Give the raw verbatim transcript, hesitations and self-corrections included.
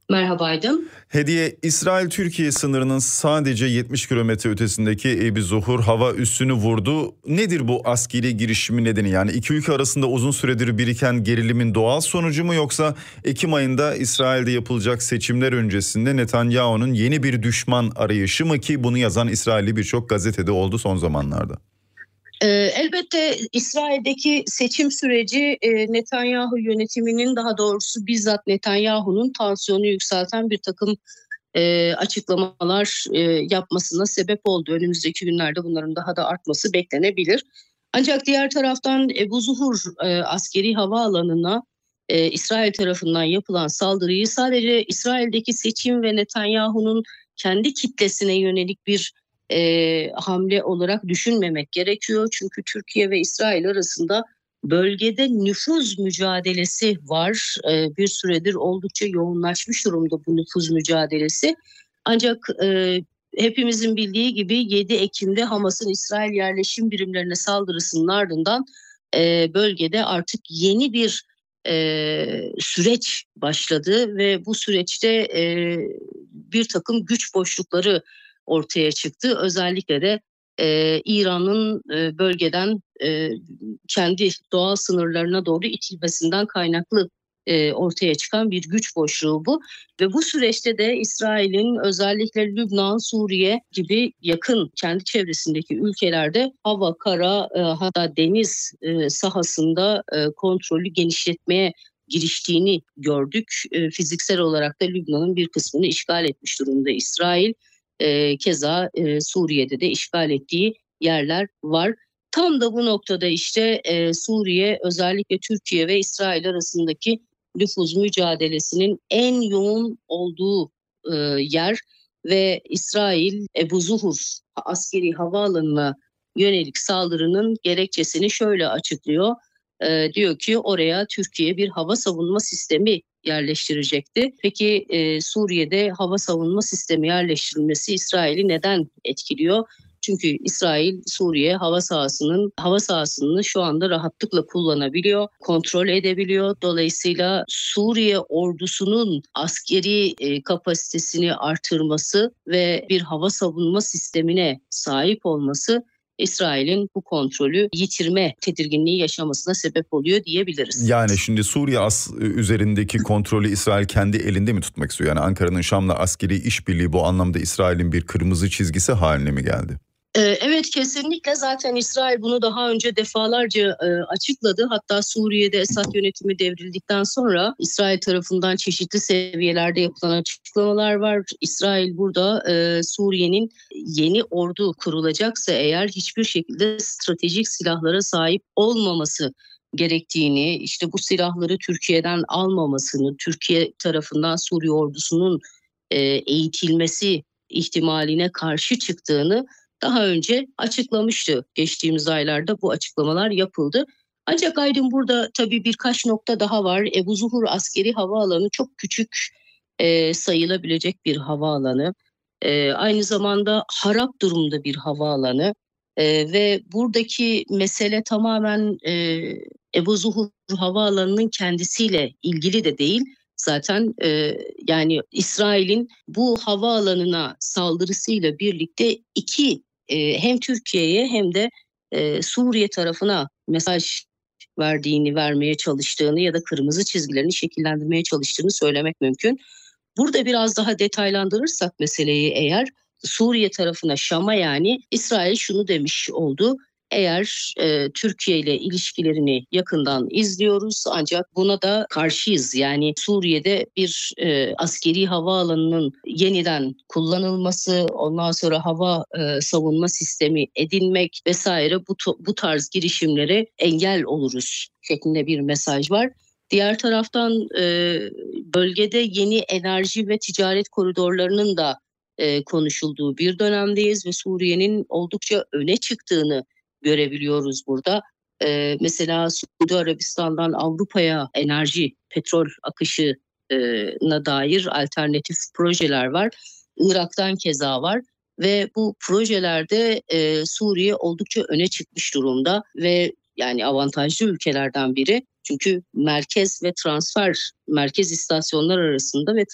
Merhaba Aydın. Hediye, İsrail-Türkiye sınırının sadece yetmiş kilometre ötesindeki Ebi Zuhur hava üssünü vurdu. Nedir bu askeri girişimi nedeni? Yani iki ülke arasında uzun süredir biriken gerilimin doğal sonucu mu, yoksa Ekim ayında İsrail'de yapılacak seçimler öncesinde Netanyahu'nun yeni bir düşman arayışı mı, ki bunu yazan İsrailli birçok gazetede oldu son zamanlarda? Elbette İsrail'deki seçim süreci Netanyahu yönetiminin, daha doğrusu bizzat Netanyahu'nun tansiyonu yükselten bir takım açıklamalar yapmasına sebep oldu. Önümüzdeki günlerde bunların daha da artması beklenebilir. Ancak diğer taraftan Ebu Zuhur askeri havaalanına İsrail tarafından yapılan saldırıyı sadece İsrail'deki seçim ve Netanyahu'nun kendi kitlesine yönelik bir E, hamle olarak düşünmemek gerekiyor. Çünkü Türkiye ve İsrail arasında bölgede nüfuz mücadelesi var. E, bir süredir oldukça yoğunlaşmış durumda bu nüfuz mücadelesi. Ancak e, hepimizin bildiği gibi yedi Ekim'de Hamas'ın İsrail yerleşim birimlerine saldırısının ardından e, bölgede artık yeni bir e, süreç başladı ve bu süreçte e, bir takım güç boşlukları ortaya çıktı. Özellikle de e, İran'ın e, bölgeden e, kendi doğal sınırlarına doğru itilmesinden kaynaklı e, ortaya çıkan bir güç boşluğu bu. Ve bu süreçte de İsrail'in özellikle Lübnan, Suriye gibi yakın kendi çevresindeki ülkelerde hava, kara, e, hatta deniz e, sahasında e, kontrolü genişletmeye giriştiğini gördük. E, fiziksel olarak da Lübnan'ın bir kısmını işgal etmiş durumda İsrail. E, keza e, Suriye'de de işgal ettiği yerler var. Tam da bu noktada işte e, Suriye, özellikle Türkiye ve İsrail arasındaki nüfuz mücadelesinin en yoğun olduğu e, yer ve İsrail Ebu Zuhur askeri havaalanına yönelik saldırının gerekçesini şöyle açıklıyor. E, diyor ki oraya Türkiye bir hava savunma sistemi yerleştirecekti. Peki e, Suriye'de hava savunma sistemi yerleştirilmesi İsrail'i neden etkiliyor? Çünkü İsrail Suriye hava sahasının hava sahasını şu anda rahatlıkla kullanabiliyor, kontrol edebiliyor. Dolayısıyla Suriye ordusunun askeri e, kapasitesini artırması ve bir hava savunma sistemine sahip olması İsrail'in bu kontrolü yitirme tedirginliği yaşamasına sebep oluyor diyebiliriz. Yani şimdi Suriye as üzerindeki kontrolü İsrail kendi elinde mi tutmak istiyor? Yani Ankara'nın Şam'la askeri işbirliği bu anlamda İsrail'in bir kırmızı çizgisi haline mi geldi? Evet, kesinlikle. Zaten İsrail bunu daha önce defalarca e, açıkladı. Hatta Suriye'de Esad yönetimi devrildikten sonra İsrail tarafından çeşitli seviyelerde yapılan açıklamalar var. İsrail burada e, Suriye'nin yeni ordu kurulacaksa eğer hiçbir şekilde stratejik silahlara sahip olmaması gerektiğini, işte bu silahları Türkiye'den almamasını, Türkiye tarafından Suriye ordusunun e, eğitilmesi ihtimaline karşı çıktığını daha önce açıklamıştı. Geçtiğimiz aylarda bu açıklamalar yapıldı. Ancak Aydın, burada tabii birkaç nokta daha var. Ebu Zuhur askeri havaalanı çok küçük e, sayılabilecek bir havaalanı. E, aynı zamanda harap durumda bir havaalanı. E, ve buradaki mesele tamamen e, Ebu Zuhur havaalanının kendisiyle ilgili de değil. Zaten e, yani İsrail'in bu havaalanına saldırısıyla birlikte iki e, hem Türkiye'ye hem de e, Suriye tarafına mesaj verdiğini, vermeye çalıştığını ya da kırmızı çizgilerini şekillendirmeye çalıştığını söylemek mümkün. Burada biraz daha detaylandırırsak meseleyi, eğer Suriye tarafına, Şam'a yani İsrail şunu demiş oldu. Eğer e, Türkiye ile ilişkilerini yakından izliyoruz ancak buna da karşıyız. Yani Suriye'de bir e, askeri havaalanının yeniden kullanılması, ondan sonra hava e, savunma sistemi edinmek vesaire, bu, bu tarz girişimlere engel oluruz şeklinde bir mesaj var. Diğer taraftan e, bölgede yeni enerji ve ticaret koridorlarının da e, konuşulduğu bir dönemdeyiz ve Suriye'nin oldukça öne çıktığını görebiliyoruz burada. Ee, mesela Suudi Arabistan'dan Avrupa'ya enerji, petrol akışına dair alternatif projeler var. Irak'tan keza var ve bu projelerde e, Suriye oldukça öne çıkmış durumda ve yani avantajlı ülkelerden biri. Çünkü merkez ve transfer, merkez istasyonlar arasında ve